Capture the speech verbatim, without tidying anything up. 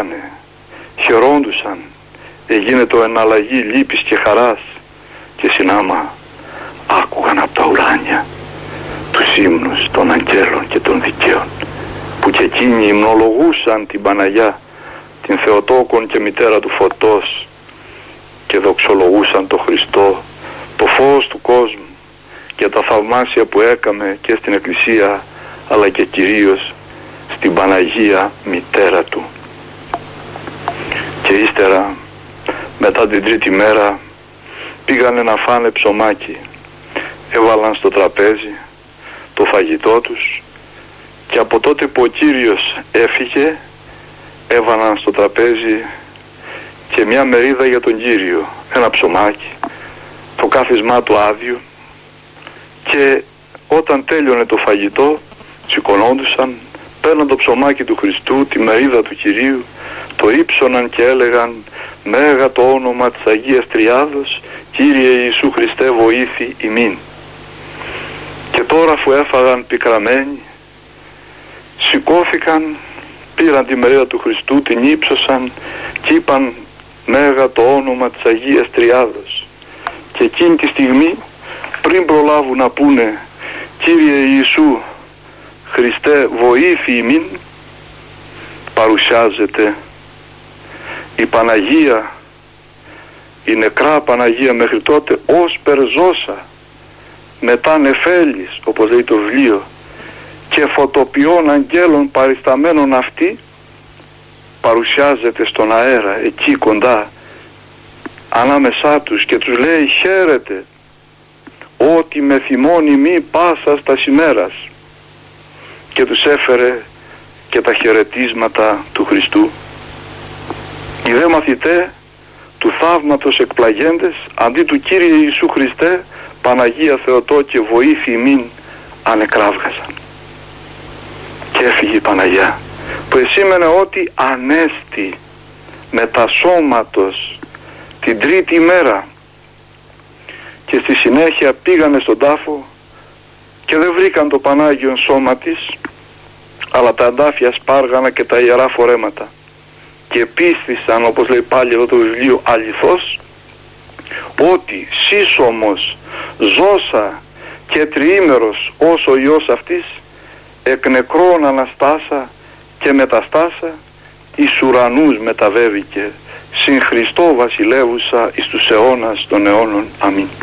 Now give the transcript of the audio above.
κλαίγανε, χαιρόντουσαν, έγινε το εναλλαγή λύπης και χαράς, και συνάμα άκουγαν από τα ουράνια τους ύμνους των αγγέλων και των δικαίων, που και εκείνοι υμνολογούσαν την Παναγιά, την Θεοτόκον και μητέρα του φωτός, και δοξολογούσαν το Χριστό, το φως του κόσμου, και τα θαυμάσια που έκαμε και στην Εκκλησία, αλλά και κυρίως στην Παναγία μητέρα του. Και ύστερα, μετά την τρίτη μέρα, πήγανε να φάνε ψωμάκι, έβαλαν στο τραπέζι το φαγητό τους, και από τότε που ο Κύριος έφυγε, έβαλαν στο τραπέζι και μια μερίδα για τον Κύριο, ένα ψωμάκι, το κάθισμά του άδειο, και όταν τέλειωνε το φαγητό σηκωνόντουσαν, παίρναν το ψωμάκι του Χριστού, τη μερίδα του Κυρίου, το ύψωναν και έλεγαν «Μέγα το όνομα της Αγίας Τριάδος, Κύριε Ιησού Χριστέ βοήθη ημίν». Και τώρα αφού έφαγαν πικραμένοι, σηκώθηκαν, πήραν τη μερίδα του Χριστού, την ύψωσαν και είπαν «Μέγα το όνομα της Αγίας Τριάδος». Και εκείνη τη στιγμή, πριν προλάβουν να πούνε «Κύριε Ιησού Χριστέ βοήθη ημίν», παρουσιάζεται η Παναγία, η νεκρά Παναγία μέχρι τότε, ως περζώσα, μετά νεφέλης, όπως λέει το βιβλίο, και φωτοποιών αγγέλων παρισταμένων αυτή, παρουσιάζεται στον αέρα, εκεί κοντά, ανάμεσά τους, και τους λέει «Χαίρετε, ότι με θυμώνει μη πάσα στα ημέρας», και τους έφερε και τα χαιρετίσματα του Χριστού. Οι δε μαθητέ του θαύματος εκπλαγέντες, αντί του «Κύριε Ιησού Χριστέ, Παναγία Θεοτό και βοήθη ημίν», ανεκράβγαζαν. Και έφυγε η Παναγιά, που εσήμενε ότι ανέστη μετασώματος την τρίτη ημέρα, και στη συνέχεια πήγανε στον τάφο και δεν βρήκαν το Πανάγιον σώμα της, αλλά τα αντάφια σπάργανα και τα ιερά φορέματα, και πίστησαν, όπως λέει πάλι εδώ το βιβλίο, αληθώς, ότι σύσσωμος ζώσα και τριήμερος ως ο Υιός αυτής, εκ νεκρών αναστάσα και μεταστάσα, εις ουρανούς μεταβέβηκε, συν Χριστό βασιλεύουσα εις τους αιώνας των αιώνων. Αμήν.